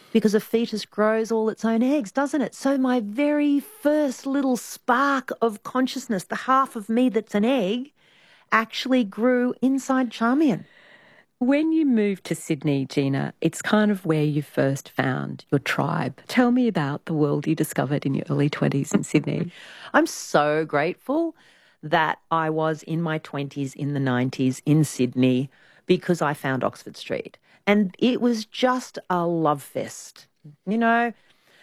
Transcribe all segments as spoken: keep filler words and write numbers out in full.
because a fetus grows all its own eggs, doesn't it? So my very first little spark of consciousness, the half of me that's an egg, actually grew inside Charmian. When you moved to Sydney, Gina, it's kind of where you first found your tribe. Tell me about the world you discovered in your early twenties in Sydney. I'm so grateful that I was in my twenties, in the nineties, in Sydney, because I found Oxford Street. And it was just a love fest, you know,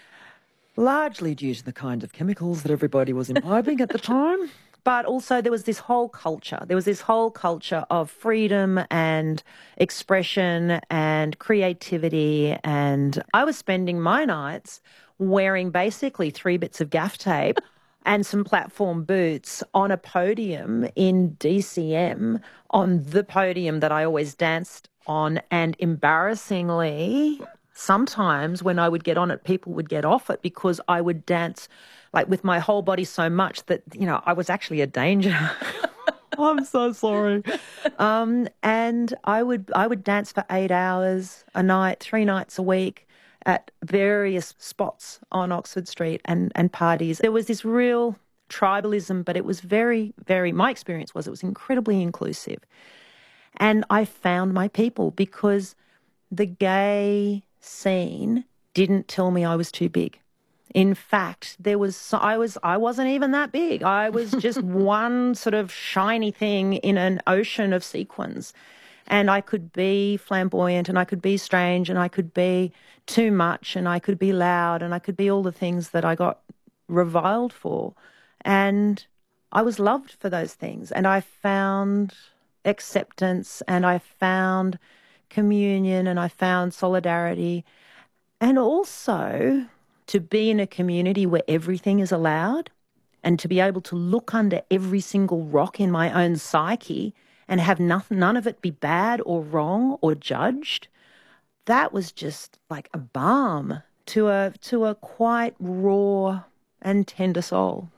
largely due to the kind of chemicals that everybody was imbibing at the time. But also there was this whole culture. There was this whole culture of freedom and expression and creativity. And I was spending my nights wearing basically three bits of gaff tape and some platform boots on a podium in D C M, on the podium that I always danced on. And embarrassingly, sometimes when I would get on it, people would get off it because I would dance like with my whole body so much that, you know, I was actually a danger. I'm so sorry. Um, and I would I would dance for eight hours a night, three nights a week at various spots on Oxford Street and, and parties. There was this real tribalism, but it was very, very, my experience was it was incredibly inclusive. And I found my people because the gay scene didn't tell me I was too big. In fact, there was I was I wasn't even that big. I was just one sort of shiny thing in an ocean of sequins. And I could be flamboyant and I could be strange and I could be too much and I could be loud and I could be all the things that I got reviled for. And I was loved for those things. And I found acceptance and I found communion and I found solidarity. And also to be in a community where everything is allowed and to be able to look under every single rock in my own psyche and have nothing, none of it be bad or wrong or judged, that was just like a balm to a to a quite raw and tender soul.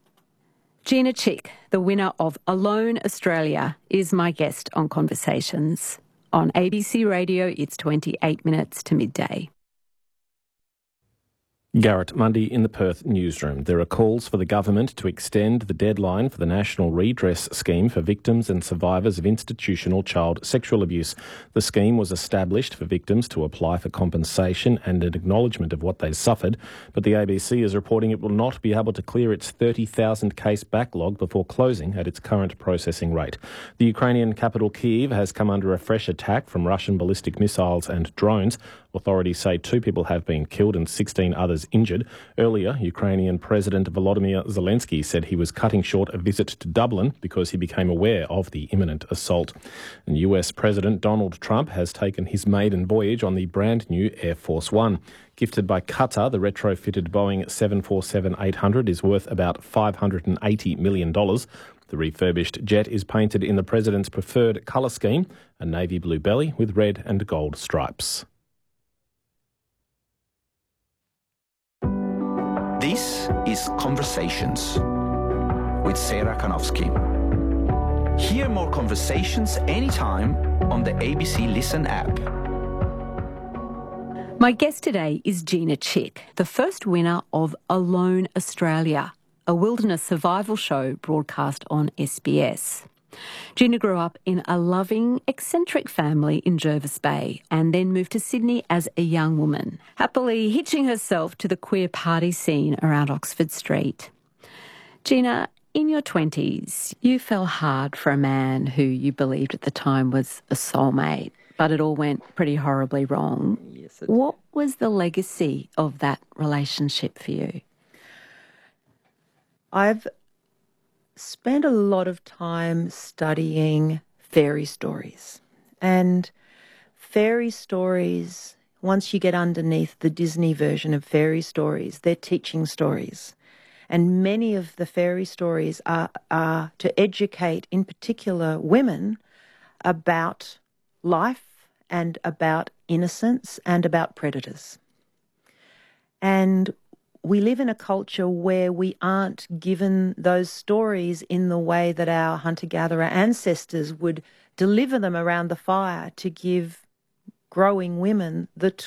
Gina Chick, the winner of Alone Australia, is my guest on Conversations. On A B C Radio, it's twenty-eight minutes to midday. Garrett Mundy in the Perth newsroom. There are calls for the government to extend the deadline for the National Redress Scheme for victims and survivors of institutional child sexual abuse. The scheme was established for victims to apply for compensation and an acknowledgement of what they suffered, but the A B C is reporting it will not be able to clear its thirty thousand case backlog before closing at its current processing rate. The Ukrainian capital Kyiv has come under a fresh attack from Russian ballistic missiles and drones. Authorities say two people have been killed and sixteen others injured. Earlier, Ukrainian President Volodymyr Zelensky said he was cutting short a visit to Dublin because he became aware of the imminent assault. And U S President Donald Trump has taken his maiden voyage on the brand new Air Force One. Gifted by Qatar, the retrofitted Boeing seven forty-seven eight hundred is worth about five hundred eighty million dollars. The refurbished jet is painted in the president's preferred colour scheme, a navy blue belly with red and gold stripes. This is Conversations with Sarah Kanowski. Hear more conversations anytime on the A B C Listen app. My guest today is Gina Chick, the first winner of Alone Australia, a wilderness survival show broadcast on S B S. Gina grew up in a loving, eccentric family in Jervis Bay and then moved to Sydney as a young woman, happily hitching herself to the queer party scene around Oxford Street. Gina, in your twenties, you fell hard for a man who you believed at the time was a soulmate, but it all went pretty horribly wrong. Yes, it what was the legacy of that relationship for you? I've spent a lot of time studying fairy stories. And fairy stories, once you get underneath the Disney version of fairy stories, they're teaching stories. And many of the fairy stories are, are to educate, in particular, women about life and about innocence and about predators. And we live in a culture where we aren't given those stories in the way that our hunter-gatherer ancestors would deliver them around the fire to give growing women the